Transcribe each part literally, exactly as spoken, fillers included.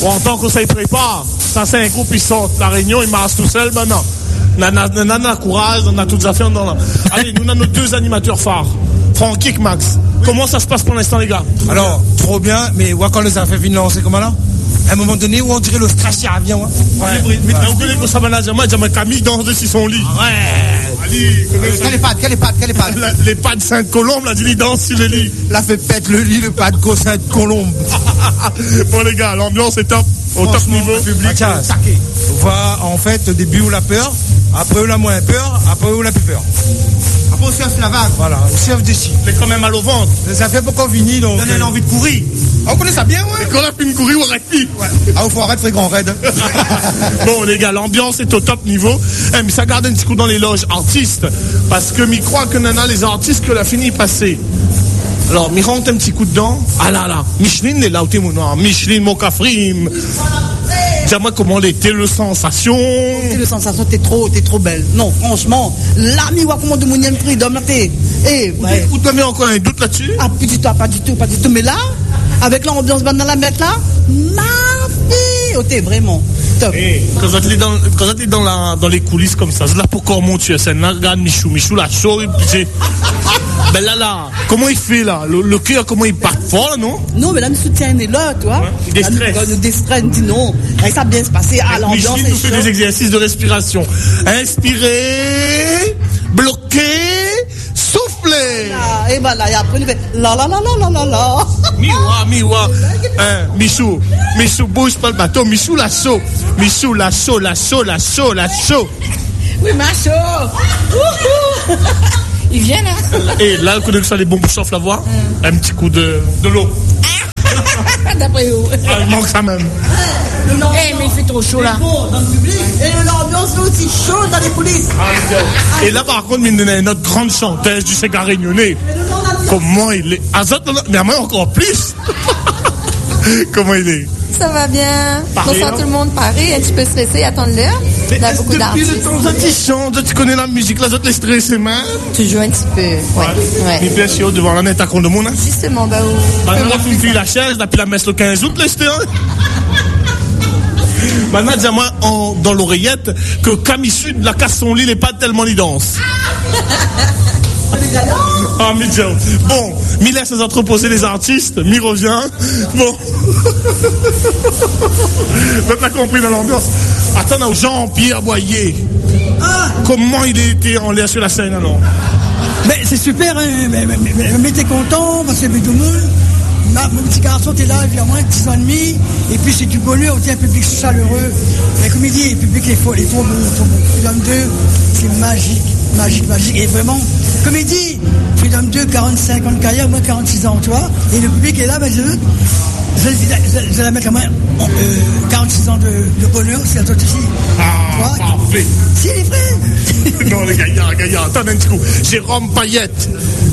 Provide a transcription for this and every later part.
Ou en tant que ça y prépare, ça c'est un groupe, ils sortent la réunion, ils marchent tout seuls, ben non. On a, a courage, on a toutes les affaires. Dans la... Allez, nous on a nos deux animateurs phares, Francky et Max. Comment ça se passe pour l'instant, les gars? Alors, trop bien, mais ouais, quand les affaires viennent lancer, comment là? À un moment donné où on dirait le strachier vient, ouais. Ouais, mais vous connaissez que ça va là, j'ai Camille danse dessus son lit. Ouais. Allez, quelle patte, quelle patte, quelle patte? Les pattes Sainte-Colombe, là, il danse sur le lit. La fait pète le lit, le pas de go Sainte-Colombe. Bon, les gars, l'ambiance est top, au top niveau. Public, ah, on voit en fait au début où la peur, après où la moins peur, après où la plus peur. Après on surfe la vague. Voilà, on surfe dessus. Mais quand même mal au ventre. Ça fait beaucoup fini donc. On a envie de courir. On connaît ça bien, ouais. Et quand on a fait une courir, on arrête plus. Ouais. Ah, il faut arrêter, c'est grand raid. Bon, les gars, l'ambiance est au top niveau. Eh, mais ça garde un petit coup dans les loges artistes. Parce que m'y croit que nana, les artistes que la fini passer. Alors, m'y rentre un petit coup dedans. Ah là là, Micheline est là où t'es mon nom. Micheline, mon cafrim. Dis-moi comment était le sensation. T'es le sensation, t'es trop, t'es trop belle. Non, franchement, l'ami, wa comment de mon yem prix, d'homme, t'es. Eh, ouais. Ou t'as mis encore un doute là-dessus? Ah, pas du tout, pas du tout, pas du tout. Mais là, avec l'ambiance dans la mec là, ma fille, oh, t'es vraiment top. Hey, quand vous êtes dans, quand vous êtes dans, la, dans les coulisses comme ça, c'est là pour comment tu es scène là, regarde Michou, Michou la chaud, puis ben là là, comment il fait là, le, le cœur comment il part fort là, non? Non, mais là nous soutient est là, toi. Ouais, il déstresse. Nous déstresse, dit non, ça va bien se passer. Ah, l'ambiance Micheline nous fait des exercices de respiration. Inspirer, bloquer, souffler. Ah, et voilà, et après, il fait la la la la la la la. Miwa, miwa. Hein, Michou, Michou, bouge pas le bateau. Michou, la chaud. Michou, la chaud, la chaud, la chaud, la chaud. Oui, ma chaud. Il vient là. Et là, le coup de ça, les bons pour chauffer la voix. Mm. Un petit coup de, de l'eau. D'après où? Ah, il manque ça même. Eh, hey, mais il fait trop chaud là. Dans le public. Et l'ambiance là aussi chaude dans les coulisses. Ah, et là, par contre, notre grande chanteuse du Séga Réunionnais. Comment il est? Azot, mais à moi encore plus. Comment il est? Ça va bien. Paris, on sent tout le monde pareil, un petit peu stressé, attendre l'heure. On a beaucoup d'artistes. Depuis le temps, tu chantes, tu connais la musique, là, tu es stressé, man. Toujours un petit peu, ouais. ouais. Mais bien sûr, devant la net à compte de monde. Justement, bah oui. Bah, on a fait une fille la chaise, depuis la messe le quinze août, là, maintenant, dis-moi dans l'oreillette que Camille Sud, la casse son lit, n'est pas tellement les danse. Ah, mais Dieu. Bon, m'y laisse les entreposer les artistes, m'y revient. Bon. Vous t'as compris dans l'ambiance. Attends, Jean-Pierre Boyer. Ah. Comment il était en l'air sur la scène alors? Mais c'est super, hein. mais, mais, mais, mais t'es content parce que tout le monde. Ma, mon petit garçon, t'es là, il a moins de dix ans et demi, et puis c'est du bonheur, on dit un public chaleureux. Mais comme il dit, le public est faux, les faux, bon, Freedom deux, c'est magique, magique, magique. Et vraiment, comme il dit, Freedom deux, quarante, cinquante carrières, moi quarante-six ans, tu vois, et le public est là, ben je veux, je vais la mettre à moi, euh, quarante-six ans de, de bonheur, c'est à toi aussi. Ah, parfait. Si, les frères. Non, les gars, gars, attends un petit coup. Jérôme Payette.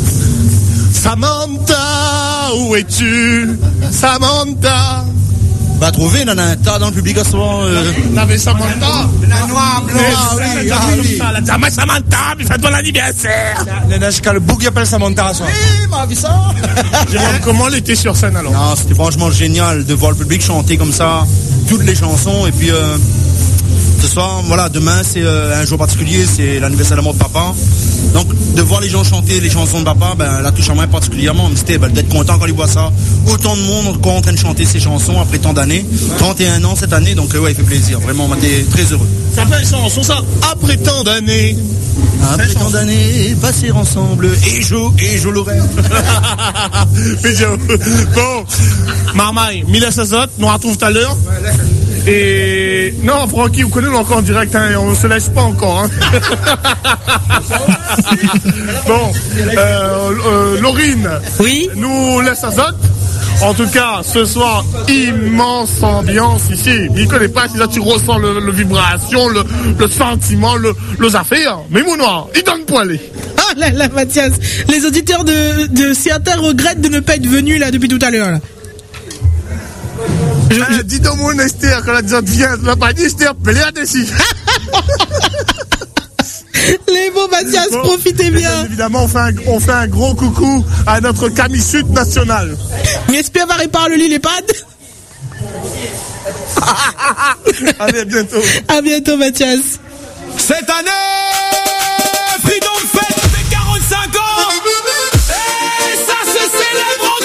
Samantha, où es-tu? Samantha. Va trouver, il y en a un tas dans le public à ce moment. Euh... N'avait Samantha. La noire, blanc, ah oui, ah oui. La dame Samantha, mais fais-toi l'anniversaire. Le bouc, il appelle Samantha à soi. Oui, m'a vu ça. Comment elle était sur scène alors? Non, c'était franchement génial de voir le public chanter comme ça, toutes les chansons, et puis... Euh... Ce soir, voilà, demain c'est euh, un jour particulier, c'est l'anniversaire de mon papa. Donc de voir les gens chanter les chansons de papa, ben, la touche à moi particulièrement. Mais c'était ben, d'être content quand ils voient ça. Autant de monde encore en train de chanter ces chansons après tant d'années. trente et un ans cette année, donc euh, ouais, il fait plaisir. Vraiment, on était très heureux. Ça fait une chanson ça, après tant d'années. Après tant d'années, passer ensemble, et je, et je l'aurai. Bon, Marmaille, Mila Sazot, nous on retrouve tout à l'heure. Et non, Francky, vous connaissez encore en direct, hein, on ne se laisse pas encore. Hein. Bon, euh, euh, Laurine, oui, nous laisse Azot. En tout cas, ce soir, immense ambiance ici. Il ne connaît pas si là tu ressens le, le vibration, le, le sentiment, le, les affaires. Mais mon noir, il donne poilé. Ah là là, Mathias, les auditeurs de, de Seattle regrettent de ne pas être venus là depuis tout à l'heure. Là. Je, je... Dis donc mon Esther, quand la disante vient, tu n'as pas dit Esther, pelé à dessus. Les beaux Mathias, bon, profitez bien. bien. Évidemment, on fait, un, on fait un gros coucou à notre Camille Sud nationale. Mais espère va réparer le lit les pads. Allez, à bientôt. À bientôt, Mathias. Cette année, Freedom fête ses quarante-cinq ans. Et ça se célèbre en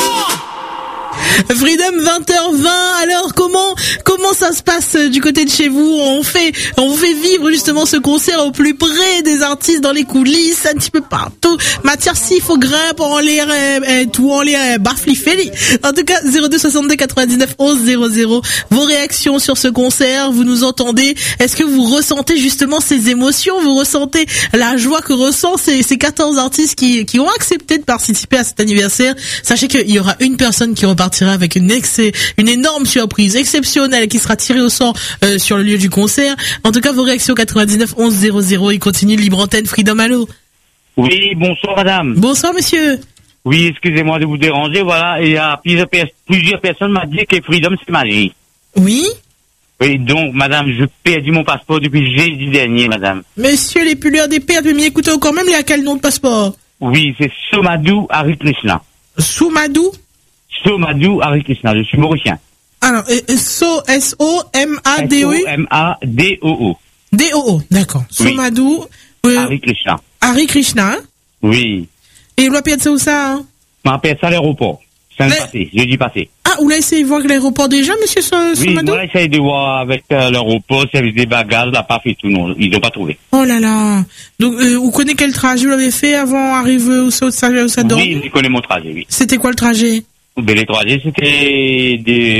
grand. Freedom vingt heures vingt. Alors comment comment ça se passe du côté de chez vous? On fait on fait vivre justement ce concert au plus près des artistes, dans les coulisses, un petit peu partout. Matière si faut grimpe en l'air et tout en l'air barflifeli. En tout cas zéro deux soixante-deux quatre-vingt-dix-neuf onze zéro zéro. Vos réactions sur ce concert, vous nous entendez? Est-ce que vous ressentez justement ces émotions? Vous ressentez la joie que ressent ces ces quatorze artistes qui qui ont accepté de participer à cet anniversaire? Sachez qu'il y aura une personne qui repartira avec une excès, une énorme surprise exceptionnelle qui sera tirée au sort euh, sur le lieu du concert. En tout cas, vos réactions quatre-vingt-dix-neuf onze zéro zéro. Il continue libre antenne Freedom. Allô. Oui, bonsoir madame. Bonsoir monsieur. Oui, excusez-moi de vous déranger. Voilà, il y a plusieurs, plusieurs personnes m'ont dit que Freedom c'est magie. Oui. Oui, donc madame, je perdu mon passeport depuis jeudi dernier, madame. Monsieur les puleurs des pertes, mais écoutez encore même, il y a quel nom de passeport? Oui, c'est Somadou Hari Krishna. Soumadou. Somadou Hari Krishna, je suis mauricien. Alors, euh, So, S O M A D O U. S O M A D O O. D O O, d'accord. Oui. Somadou. Euh, Hari Krishna. Hari Krishna, hein? Oui. Et il va payer de ça où ça, hein? On appelle ça l'aéroport. C'est Mais... passé, jeudi passé. Ah, vous l'avez essayé de voir avec l'aéroport déjà, monsieur So- Oui, Somadou? on a essayé de voir avec euh, l'aéroport, service des bagages, la P A F et tout, non, ils n'ont pas trouvé. Oh là là. Donc, euh, vous connaissez quel trajet vous l'avez fait avant d'arriver où ça, où ça, où ça dormait? Oui, je connais mon trajet, oui. C'était quoi le trajet? Ben, les trajets, c'était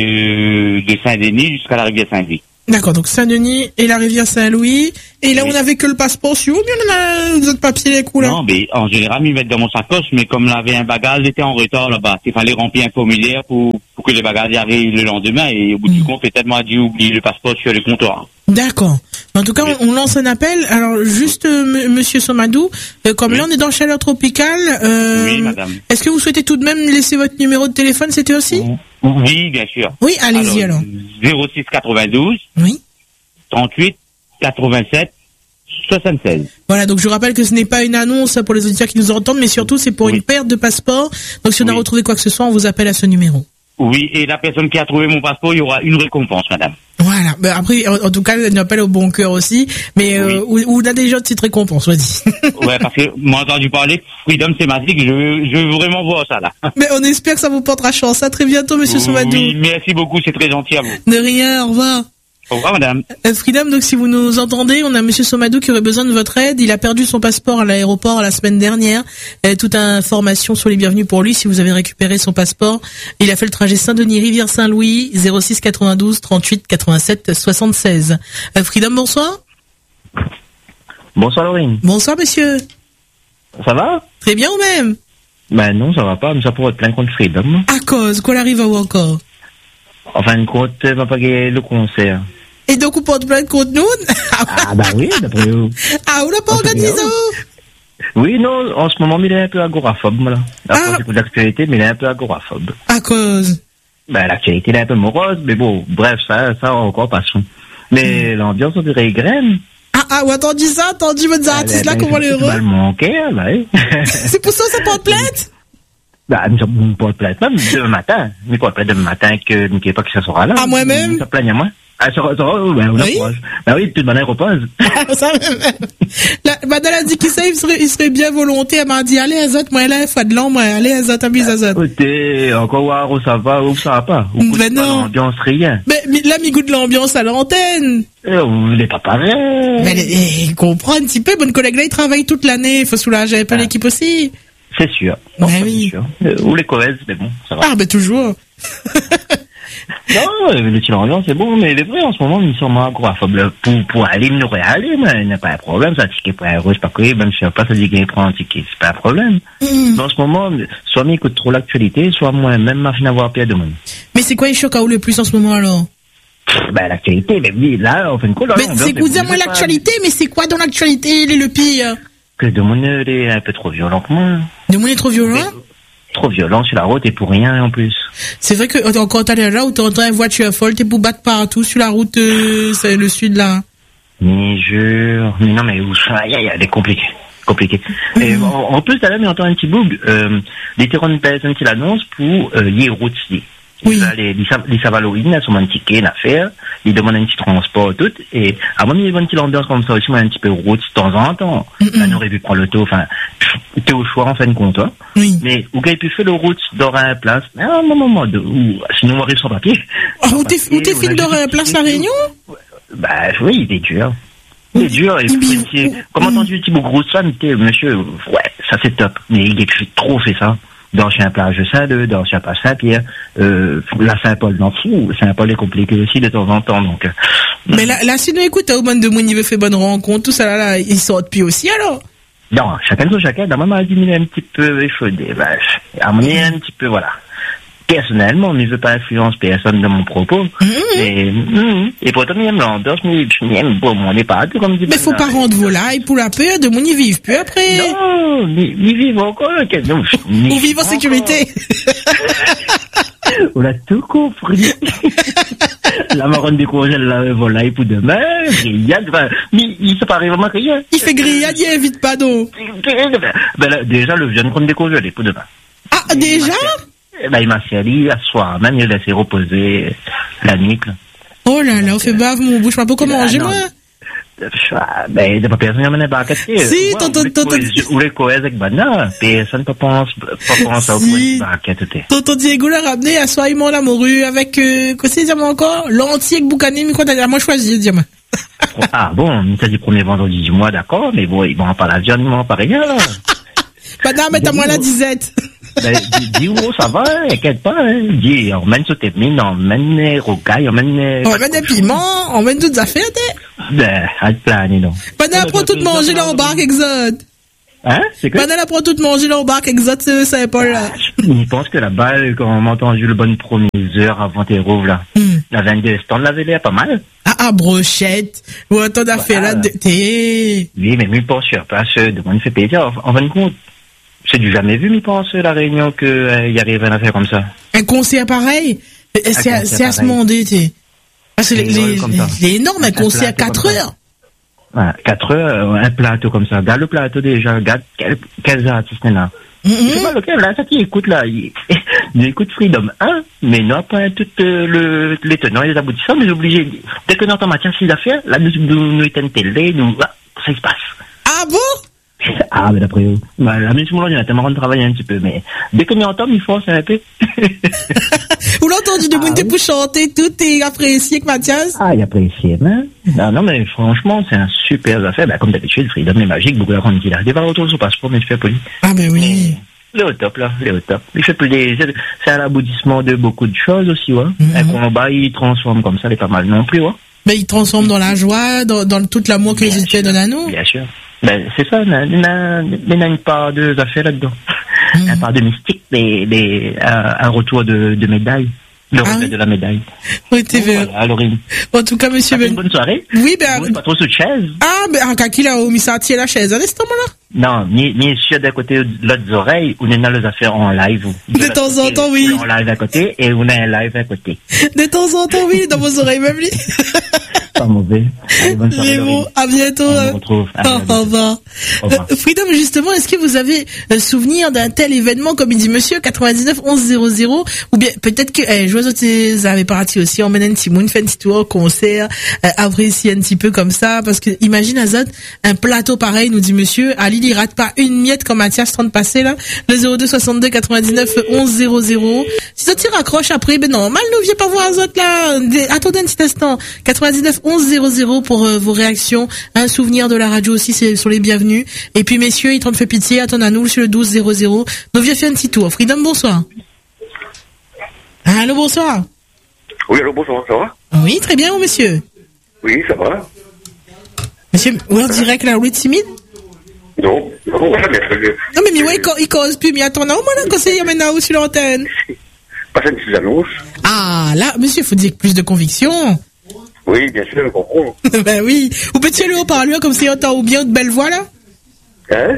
de, de Saint-Denis jusqu'à la rivière Saint-Louis. D'accord, donc Saint-Denis et la rivière Saint-Louis. Et là, Oui. on n'avait que le passeport sur vous, bien on a les autres papiers, les coups, là. Non, mais en général, ils mettent dans mon sacoche, mais comme on avait un bagage, j'étais en retard là-bas. Il fallait remplir un formulaire pour, pour que les bagages arrivent le lendemain, et au bout Mm. du compte, j'ai tellement dû oublier le passeport sur le comptoir. D'accord. En tout cas, on, on lance un appel. Alors, juste, euh, m- monsieur Somadou, euh, comme Oui. là, on est dans chaleur tropicale, euh, Oui, madame. est-ce que vous souhaitez tout de même laisser votre numéro de téléphone, c'était aussi? Oui, bien sûr. Oui, allez-y, alors. zéro six quatre-vingt-douze, Oui. trente-huit, quatre-vingt-sept, soixante-seize. Voilà, donc je rappelle que ce n'est pas une annonce pour les auditeurs qui nous entendent, mais surtout, c'est pour Oui. une perte de passeport. Donc, si on a Oui. retrouvé quoi que ce soit, on vous appelle à ce numéro. Oui, et la personne qui a trouvé mon passeport, il y aura une récompense, madame. Voilà. Ben après, en, en tout cas, un appel au bon cœur aussi. Mais euh, où, où on a déjà de petites récompenses, vas-y. Ouais, parce que moi, j'ai entendu parler, Freedom, c'est magique, je veux, je veux vraiment voir ça, là. Mais on espère que ça vous portera chance. À très bientôt, monsieur Somadou. Oui, merci beaucoup, c'est très gentil à vous. De rien, au revoir. Au revoir, madame. Euh, Freedom, donc si vous nous entendez, on a monsieur Somadou qui aurait besoin de votre aide. Il a perdu son passeport à l'aéroport la semaine dernière. Euh, toute information sur les bienvenus pour lui si vous avez récupéré son passeport. Il a fait le trajet Saint-Denis-Rivière-Saint-Louis, zéro six quatre-vingt-douze, trente-huit, quatre-vingt-sept, soixante-seize. Euh, Freedom, bonsoir. Bonsoir Laurine. Bonsoir monsieur. Ça va? Très bien ou même? Ben non, ça va pas, mais ça pourrait être plein contre Freedom. À cause, qu'on arrive à où encore? En fin de compte, on va pas gagner le concert. Et donc on porte plainte contre nous? Ah bah oui, d'après vous. Ah, on l'a pas On organisé? fait bien. Oui, non, en ce moment, il est un peu agoraphobe, voilà. Après, Ah. j'écoute l'actualité, mais il est un peu agoraphobe. À cause. Ben, l'actualité, il est un peu morose, mais bon, bref, ça, ça, encore passons. Mais l'ambiance, on dirait graine. Ah, ah, ou attendu ça, attendu votre artiste là, comment l'heureux? va le manquer, là, oui. C'est pour ça que ça porte plainte? Bah, nous sommes pas de plainte, même demain matin. Mais quoi, plainte demain matin que, ne sais pas que ça sera là. À moi-même? Ça plaigne à moi. Ah, ça sera, ça sera, ben, on Oui. approche. Ben oui, de toute manière, repose. Ça, la, madame a dit qu'il sait, il serait, il serait bien volonté. Elle m'a dit, allez, Azot, moi, là, il faut de l'an, moi, allez, Azot, abuse Azot. Écoutez, encore voir où ça va, où ça va pas. Où Ben coûte pas non. l'ambiance, rien. Mais, mais là, mi goût de l'ambiance à l'antenne. Eh, vous n'êtes pas pareil. Mais, eh, il comprend un petit peu, bonne collègue là, il travaille toute l'année, il faut soulager un peu Ah. l'équipe aussi. C'est sûr. Non, Ben ça, oui. c'est sûr. Euh, ou les Corrèze, mais bon, ça va. Ah, ben, toujours. Non, le petit ambiance, c'est bon, mais les vrais, en ce moment, ils sont agoraphobes. Pour, pour aller, il nous aurait allé, mais il n'y a pas de problème. Ça, ticket pour un euro, je sais pas quoi, même si je sais pas, ça dit qu'il prend un ticket, c'est pas un problème. Mm. Mais en ce moment, soit moi, écoute trop l'actualité, soit moi, même ma fille d'avoir pied de monde. Mais c'est quoi les chocs à vous le plus en ce moment, alors? Ben, l'actualité, mais oui, là, on fait une colle. Mais c'est que vous dites, moi, l'actualité, mais c'est quoi dans l'actualité, il est le pire? Que de monde est un peu trop violent que moi. De monde est trop violent? Trop violent sur la route et pour rien en plus. C'est vrai que euh, quand t'allais là où t'entends une voiture folle, t'es pour battre partout sur la route, euh, c'est le sud là. Mais je... Mais non, mais où ça? Aïe, aïe, elle est compliquée. Compliqué. Et Mhm. en, en plus, là, mais entend un petit bug. Euh, les terrains de personnes qui l'annoncent pour euh, les routiers. Oui. Les, les, les Savalorines, elles sont un ticket, une affaire. Ils demandent un petit transport, tout. Et à mon niveau, une petite ambiance comme ça aussi, moi, un petit peu route de temps en temps. Mm-hmm. On aurait pu prendre l'auto, enfin, t'es au choix en fin de compte, hein. Oui. Mais, où avez pu faire le route d'Orin à place? Ah, un moment, de, ou, sinon, on arrive sans papier. Ah, où t'es, où t'es fini d'Orin à place la Réunion? Bah, oui, il est dur. Il est dur, et puis, c'est, comme entendu, Thibaut Grossman, monsieur, ouais, ça c'est top. Mais il est trop fait ça. Dans Saint-Plage de Saint-Leu, dans Saint-Plage Saint-Pierre, euh, la Saint-Paul d'en fou. Saint-Paul est compliqué aussi de temps en temps, donc. Euh, mais là, là, sinon, écoute, au monde de monde, il veut faire bonne rencontre, tout ça là, là, ils sortent puis aussi, alors? Non, chacun sur chacun, dans ma main, il est un petit peu échaudé, bah, à mon avis, un petit peu, voilà. Personnellement, on ne veut pas influence personne dans mon propos. Mmh. Et, mmh, et pourtant, il aime l'ambiance, mais je n'aime pas, on n'est pas, comme dit. Mais faut pas rendre volaille pour la peur de mon y vivre plus après. Non, ni, ni vivre encore, non, ni ou vivre en sécurité. On a tout compris. La marronne décongèle la volaille pour demain, grillade, enfin, mais il se paraît vraiment rien. Il fait grillade, il invite pas d'eau. Ben là, déjà, le viande qu'on décongèle pour demain. Ah, déjà? Ben, il m'a servi à soir, même il a laissé reposer la nuit. Là. Oh là là, on fait bave, mon bouche pas comment manger, moi. Ben, il n'y a pas personne qui m'a pas cassé. Si, tonton, tonton. Ou les coës avec banane, personne ne pense, pas pense à opposer la cassé. Tonton Diego l'a ramené à soi, mon amoureux, avec, euh, qu'est-ce que c'est, encore? L'entier avec boucané, mais quoi, t'as moi choisi, dis-moi. Ah bon, il t'a dit premier vendredi du mois, d'accord, mais bon, ils vont pas la viande, ils vont pas rien, là. Madame, mais t'as moi la disette. Ben, dis, dis, oh, ça va, inquiète pas, hein. Dis, on mène sur tes mines, on mène les rocailles, on mène les... On mène des piments, on mène toutes les affaires, t'es. Ben, à te planer, non. Madame apprend tout manger leur barque exode. Hein? C'est quoi? Madame apprend tout manger leur barque exode, c'est, c'est pas là. Je pense que là-bas, quand on m'a entendu le bonne première heure avant tes rouves, là. Mm. La vingt-deux stands, la vélée, pas mal. Ah, ah, brochette. Ou attends d'affaires, là, t'es. Oui, mais mille pour sûr, parce que, de moi, fait plaisir, en fin de compte. C'est du jamais vu, mi pense, la Réunion, qu'il euh, y arrive une affaire comme ça. Un concert pareil? Un c'est, à, c'est à se demander, t'es. Parce que les, les, les énorme, un, un concert à quatre heures. Ouais, quatre heures, un plateau comme ça. Regarde le plateau déjà, regarde quel, quels artistes là. Mm-hmm. Je sais pas lequel, là, ça qui écoute, là. Il, il écoute Freedom un, mais non, pas tout euh, le, les tenants et les aboutissants, mais obligé. Dès que nous entendons matière, ces affaires, là, nous, nous, nous éteindre télé, nous, ah, ça se passe. Ah bon? Ah, mais d'après eux. Bah, la même chose, on a tellement de travailler un petit peu, mais dès que nous entendons, il faut c'est un peu. Vous l'avez entendu de monde pour chanter, tout est apprécié que Mathias? Ah, il est apprécié, hein? Non, non, mais franchement, c'est un super affaire. Bah, comme d'habitude, Freedom est magique, beaucoup de gens qui a des retour sur passeport, mais je fais poli. Ah, ben oui. Le au top, là, le au top. Il fait plaisir. C'est à l'aboutissement de beaucoup de choses aussi, ouais. Mm-hmm. Un combat, il transforme comme ça, il est pas mal non plus, ouais. Mais il transforme dans la joie, dans, dans toute l'amour que les États donnent à nous. Bien sûr. Ben, c'est ça, il y a une part de affaires là-dedans. Mmh. Une part de mystique, mais, mais euh, un retour de, de médaille. Le ah revers oui. de la médaille. Oui, t'es vrai. Voilà, Laurine. En tout cas, monsieur Ben. Une bonne soirée. Oui, ben. Bon, pas trop sous de chaise. Ah, ben, en kaki là, où mis ça tient la chaise, à l'instant, là? Non, ni, ni sûr d'un côté de l'autre oreille, où on a les affaires en live. De, de temps en temps, oui. En live à côté, et on a un live à côté. De temps en temps, oui, dans vos oreilles, même lui. Pas mauvais. Allez, bonne soirée. Bon, à bientôt. On se retrouve. Allez, au revoir. Au revoir. Euh, Freedom, justement, est-ce que vous avez euh, souvenir d'un tel événement, comme il dit monsieur, quatre-vingt-dix-neuf onze zéro zéro, ou bien, peut-être que, eh, Joyeux Autres avait parti aussi, on mène un petit moon, fait un petit tour, concert, euh, apprécier un petit peu comme ça, parce que, imagine, Azad, un plateau pareil, nous dit monsieur, Ali, il rate pas une miette comme Mathias train de passer, là, le zéro deux soixante-deux quatre-vingt-dix-neuf onze zéro zéro. Si ça tire accroche après, ben non, mal nous vient pas voir Azad, là, attendez un petit instant, quatre-vingt-dix-neuf onze zéro zéro pour euh, vos réactions, un souvenir de la radio aussi, c'est sur les bienvenus. Et puis, messieurs, il t'en fait pitié, attendez à nous sur le douze zéro zéro. Nous viens faire un petit tour. Freedom, bonsoir. Allô, bonsoir. Oui, allô, bonsoir, ça va? Oui, très bien, monsieur. Oui, ça va. Monsieur, on dirait que là, vous êtes timide? Non, non, mais très bien. Non, mais, mais ouais, il cause plus, mais attendez, au moins, là, conseiller, maintenant, sur l'antenne. Passez une petite annonce. Ah, là, monsieur, il faut dire plus de conviction. Oui, bien sûr, je comprends. Ben oui. Vous pouvez le haut-parleur comme si on entend ou bien de belle voix, là? Hein?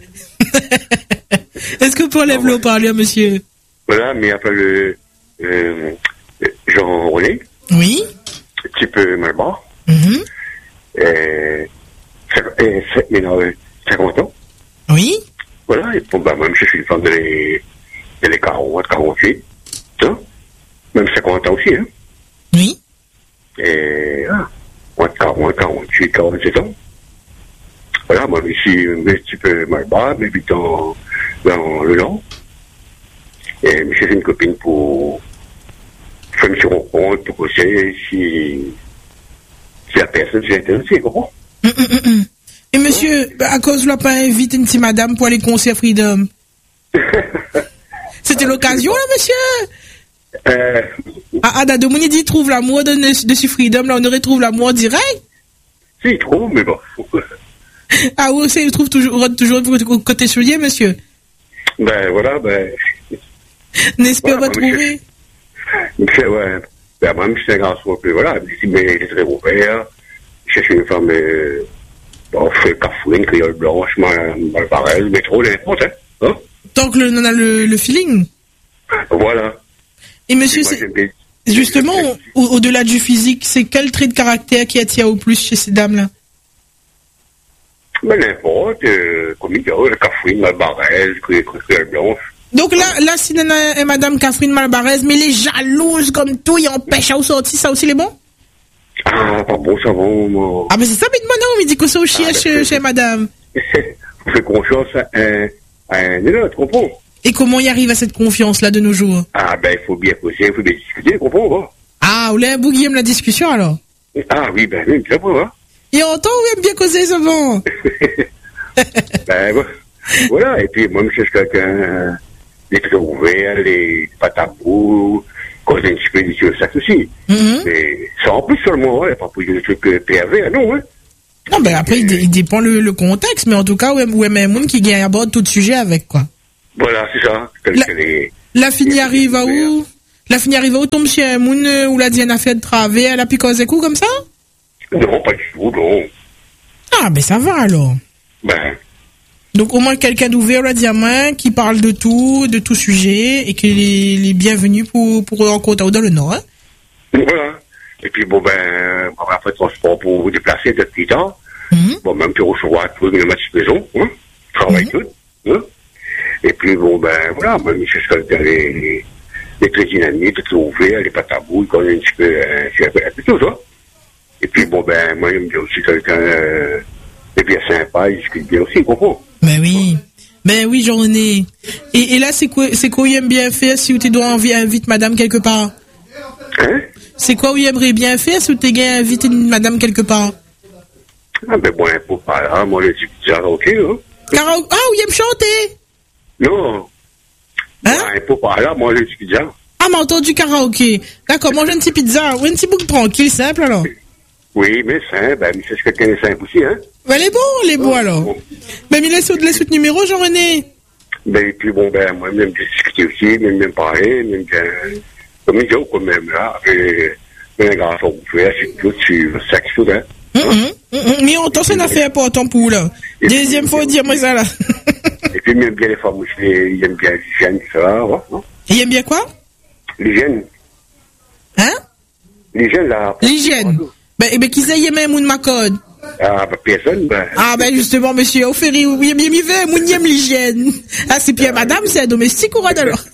Est-ce que vous pouvez enlever le haut-parleur, monsieur? Voilà, mais après le, euh, Jean-René. Oui. Petit peu Malbar. Mm-hmm. Euh, maintenant, cinquante ans. Oui. Voilà, et bon, bah, même si je suis une femme de les, de les quarante, quarante-huit. Ça. Mais quarante ans aussi, hein. Oui. Et, ah, moi, quarante, quarante-huit, quarante-sept ans. Voilà, moi, je suis un petit peu mal bas, mais puis dans, dans le Nord. Et je cherche une copine pour faire une rencontre, pour bosser, si, si la personne s'est intéressée, comprends? Mm, mm, mm. Et monsieur, à cause de la pas invité une petite madame pour aller concert Freedom? C'était l'occasion, là, monsieur? Euh... Ah, ah, Dadomouni dit, trouve l'amour de, de ce Freedom, là, on aurait trouvé l'amour direct? Si, il trouve, mais bon. Ah oui, il trouve toujours, toujours côté soulier, monsieur? Ben, voilà, ben... N'espère voilà, pas trouver? Je, ouais, ben, moi, je suis un garçon, puis voilà, mais il est très ouvert, je cherche une femme, euh, bon, fait cafouine, créole blanche, mal, mal pareil, mais trop n'importe, hein, hein? Tant que l'on a le, le feeling. Voilà. Et monsieur, c'est, justement, au, au-delà du physique, c'est quel trait de caractère qui attire au plus chez ces dames-là? Ben, n'importe, euh, comme il y a, cafouine, mal pareil, créole blanche. Donc là, là, si Nana et Madame Catherine Malbarez, mais les jalouses comme tout, ils empêchent à vous sortir, ça aussi, les bons? Ah, pas bon, ça va, moi. Ah, mais c'est ça, mais maintenant, il dit que ça aussi ah, chez, chez Madame. Vous faites confiance à un, à un autre, comprends? Et comment y arrive à cette confiance-là de nos jours? Ah, ben, il faut bien poser, il faut bien discuter, comprends, hein? Ah, vous l'avez bougué la discussion, alors? Ah, oui, ben, oui, bien pour, hein? Et entend ou aime bien causer, ce vent? Ben, voilà, et puis, moi, je cherche quelqu'un, les trucs ouverts, les patapous, causer un petit peu des choses, ça aussi. Mm-hmm. Mais, ça en plus seulement, hein, pas pour des trucs P R V, non, hein? Non, ben, après, il, il dépend le, le contexte, mais en tout cas, où aime un monde qui gagne à bord tout sujet avec, quoi. Voilà, c'est ça. La, la fini arrive à où? La fini arrive à où tombe chez un moun où la Diane a fait de travers, elle a pu causer coup comme ça? Non, pas du tout, non. Ah, ben ça va alors. Ben. Donc au moins quelqu'un d'ouvert, la diamant, qui parle de tout, de tout sujet, et qui est, est bienvenu pour, pour rencontrer dans le Nord, hein? Voilà. Et puis bon, ben, on va faire transport pour vous déplacer de plus tard. Mm-hmm. Bon, même pour recevoir tout une petite maison, hein? Travail mm-hmm. tout, hein? Et puis bon, ben, voilà, moi, je cherche quelqu'un, les, les très dynamiques, tout ouvert, les pâtes à bouille, qu'on a un petit peu, euh, un peu tout ça. Et puis bon, ben, moi, j'aime bien aussi quelqu'un, euh, et bien sympa, il discute bien aussi, comprends? Ben oui. Ben oui, Jean-René. Et, et là, c'est quoi, c'est quoi, il aime bien faire si tu dois inviter invite madame quelque part? Hein? C'est quoi, il aimerait bien faire si tu t'es invité une madame quelque part? Ah, ben bon, pour pas là, moi, je dis karaoké, hein? Karaoké, ah, oui, il aime chanter? Non. Hein? Ouais, pour pas là, moi, je dis pizza. Ah, mais entendu karaoké. D'accord, mange une petite pizza, ou une petite boucle tranquille, simple, alors. Oui, mais simple, ben, mais c'est ce que quelqu'un est simple aussi, hein? Ben, elle est bon, elle est bon, alors. Bon. Ben, mais laisse laisse le numéro, Jean-René. Ben, et puis bon, ben, moi, même bien discuter aussi, même bien parler, même bien, comme il dit, quand même, là, avec, un garçon, vous faites, c'est tout, sur sexe, tout, hein? Mm-hmm. Mm-hmm. Mais on t'en c'est une affaire importante pour là. Et deuxième fois, dire-moi ça, là. Et puis, il aime bien les femmes aussi, il aime bien l'hygiène, ça va, ouais, non? Il aime bien quoi? L'hygiène. Hein? L'hygiène, là. L'hygiène. Ben, eh ben, qui sait, il aime un moun ma code? Ah, ben, personne, ben. Ah, ben, justement, monsieur, au ferry, il aime, il aime, moun aime l'hygiène. Ah, c'est bien, madame, c'est un domestique ou quoi, alors?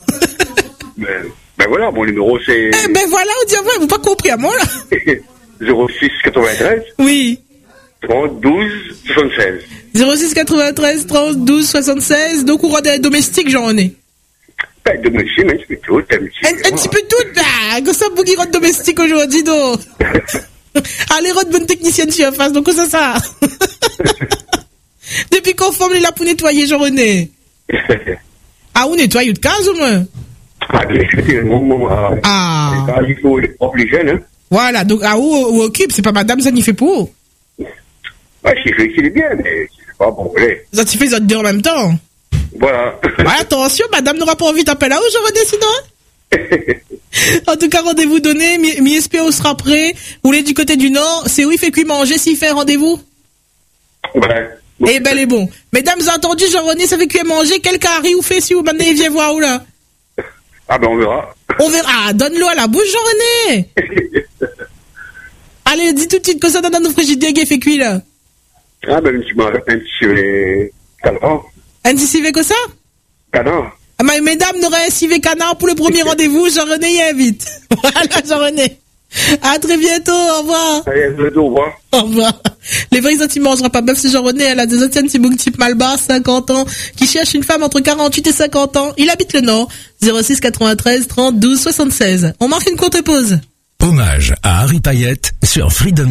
Ben, ben, voilà, mon numéro, c'est. Eh ben, voilà, on dit, vous pas compris à moi, là. zéro six quatre-vingt-treize. Oui. trente douze soixante-seize. zéro six quatre-vingt-treize trente douze soixante-seize. Donc, on des domestiques, j'en ai. Ben, domestique, mais un petit peu tout, un petit peu. Un, un petit peu tout, bah, comme ça, bougie rod domestique aujourd'hui, donc. Allez, rod bonne technicienne sur face, donc, ça, ça. Depuis qu'on forme les là pour nettoyer, Jean-René. Ah, on nettoie une case, au moins. Ah, c'est un moment. Ah. Il faut les propres jeunes, hein. Voilà, donc, ah, où, où occupe, c'est pas madame, ça n'y fait pour. Ouais, c'est fait qu'il est bien, mais c'est pas bon, allez. Ça t'y fait les autres deux en même temps. Voilà. Ouais, attention, madame n'aura pas envie d'appeler là où je redescends. En tout cas, rendez-vous donné, mi, mi S P O sera prêt. Vous voulez du côté du Nord, c'est où il fait cuire manger s'il fait un rendez-vous? Ouais. Eh ben, les bons. Mesdames, entendu, Jean-René, ça fait cuire manger. Quel carré ou fait si vous maintenant il vient voir où là? Ah ben, on verra. On verra. Ah, donne-le à la bouche, Jean-René. Allez, dis tout de suite que ça donne dans nos frigidaires qui fait cuire là. Ah ben, un petit, un petit, euh, cadran. Un petit civet que ça? Cadran. Ah, mais mesdames, n'aurait S I V Canard pour le premier rendez-vous, Jean-René y invite. Voilà, Jean-René. À très bientôt, au revoir. Allez, à bientôt, au revoir. Au revoir. Les vrais intimes mangera pas bœuf, c'est Jean-René, elle a des anciennes Tibouk type Malbar, cinquante ans, qui cherche une femme entre quarante-huit et cinquante ans. Il habite le Nord. zéro six quatre-vingt-treize trente douze soixante-seize. On marque une courte pause. Hommage à Harry Payette sur Freedom.